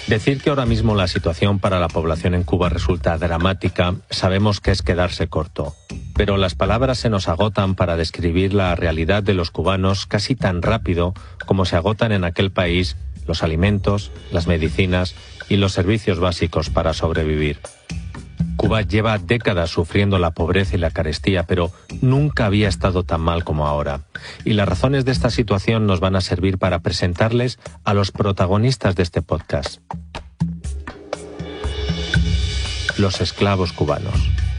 Decir que ahora mismo la situación para la población en Cuba resulta dramática, sabemos que es quedarse corto. Pero las palabras se nos agotan para describir la realidad de los cubanos casi tan rápido como se agotan en aquel país los alimentos, las medicinas y los servicios básicos para sobrevivir. Cuba lleva décadas sufriendo la pobreza y la carestía, pero nunca había estado tan mal como ahora. Y las razones de esta situación nos van a servir para presentarles a los protagonistas de este podcast. Los esclavos cubanos.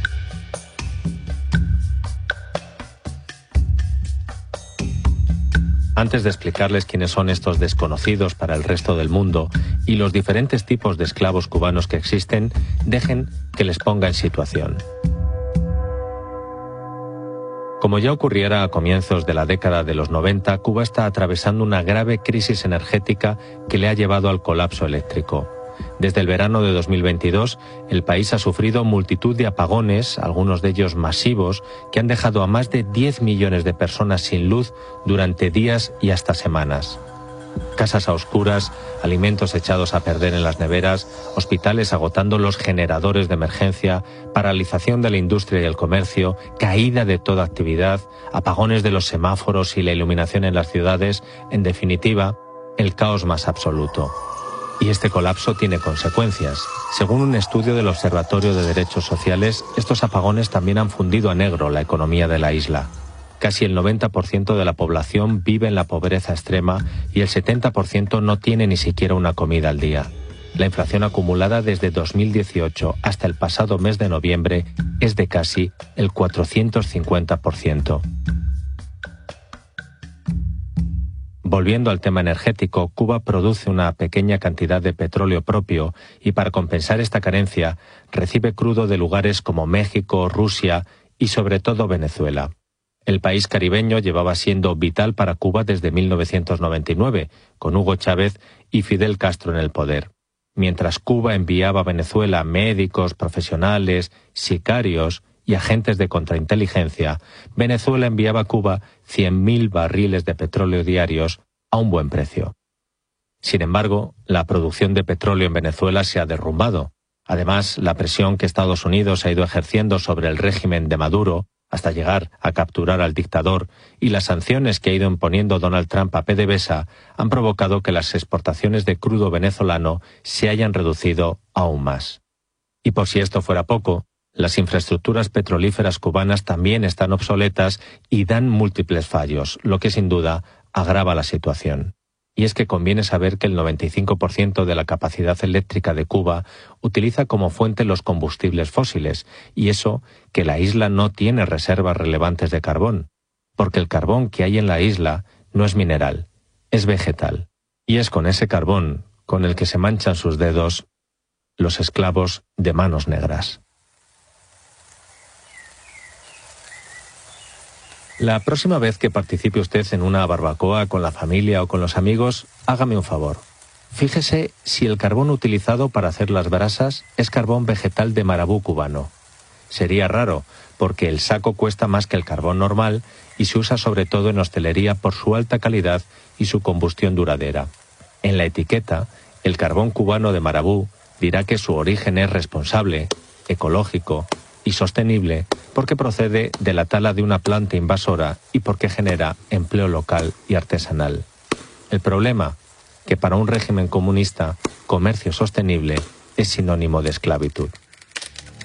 Antes de explicarles quiénes son estos desconocidos para el resto del mundo y los diferentes tipos de esclavos cubanos que existen, dejen que les ponga en situación. Como ya ocurriera a comienzos de la década de los 90, Cuba está atravesando una grave crisis energética que le ha llevado al colapso eléctrico. Desde el verano de 2022, el país ha sufrido multitud de apagones, algunos de ellos masivos, que han dejado a más de 10 millones de personas sin luz durante días y hasta semanas. Casas a oscuras, alimentos echados a perder en las neveras, hospitales agotando los generadores de emergencia, paralización de la industria y el comercio, caída de toda actividad, apagones de los semáforos y la iluminación en las ciudades, en definitiva, el caos más absoluto. Y este colapso tiene consecuencias. Según un estudio del Observatorio de Derechos Sociales, estos apagones también han fundido a negro la economía de la isla. Casi el 90% de la población vive en la pobreza extrema y el 70% no tiene ni siquiera una comida al día. La inflación acumulada desde 2018 hasta el pasado mes de noviembre es de casi el 450%. Volviendo al tema energético, Cuba produce una pequeña cantidad de petróleo propio y para compensar esta carencia recibe crudo de lugares como México, Rusia y sobre todo Venezuela. El país caribeño llevaba siendo vital para Cuba desde 1999, con Hugo Chávez y Fidel Castro en el poder. Mientras Cuba enviaba a Venezuela médicos, profesionales, sicarios y agentes de contrainteligencia, Venezuela enviaba a Cuba 100.000 barriles de petróleo diarios a un buen precio. Sin embargo, la producción de petróleo en Venezuela se ha derrumbado. Además, la presión que Estados Unidos ha ido ejerciendo sobre el régimen de Maduro, hasta llegar a capturar al dictador, y las sanciones que ha ido imponiendo Donald Trump a PDVSA han provocado que las exportaciones de crudo venezolano se hayan reducido aún más. Y por si esto fuera poco, las infraestructuras petrolíferas cubanas también están obsoletas y dan múltiples fallos, lo que sin duda agrava la situación. Y es que conviene saber que el 95% de la capacidad eléctrica de Cuba utiliza como fuente los combustibles fósiles, y eso que la isla no tiene reservas relevantes de carbón, porque el carbón que hay en la isla no es mineral, es vegetal. Y es con ese carbón con el que se manchan sus dedos los esclavos de manos negras. La próxima vez que participe usted en una barbacoa con la familia o con los amigos, hágame un favor. Fíjese si el carbón utilizado para hacer las brasas es carbón vegetal de marabú cubano. Sería raro, porque el saco cuesta más que el carbón normal y se usa sobre todo en hostelería por su alta calidad y su combustión duradera. En la etiqueta, el carbón cubano de marabú dirá que su origen es responsable, ecológico y sostenible porque procede de la tala de una planta invasora y porque genera empleo local y artesanal. El problema, que para un régimen comunista, comercio sostenible es sinónimo de esclavitud.